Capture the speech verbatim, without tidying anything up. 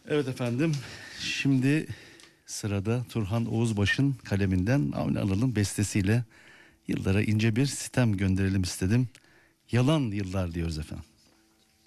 Evet efendim, şimdi sırada Turhan Oğuzbaş'ın kaleminden Avni Anal'ın bestesiyle yıllara ince bir sitem gönderelim istedim. Yalan yıllar diyoruz efendim.